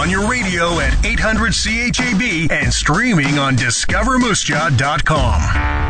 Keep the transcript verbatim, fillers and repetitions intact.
on your radio at eight hundred C H A B and streaming on discover moose jaw dot com.